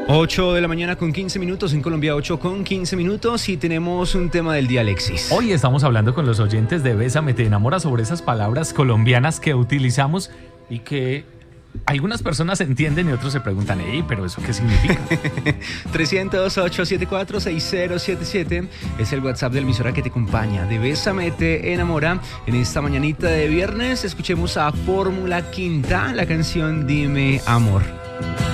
8 de la mañana con 15 minutos, en Colombia 8 con 15 minutos y tenemos un tema del día, Alexis. Hoy estamos hablando con los oyentes de Bésame Te Enamora sobre esas palabras colombianas que utilizamos y que algunas personas entienden y otros se preguntan, ¿pero eso qué significa? 300-874-6077 es el WhatsApp de la emisora que te acompaña. De Bésame Te Enamora, en esta mañanita de viernes, escuchemos a Fórmula Quinta, la canción Dime Amor.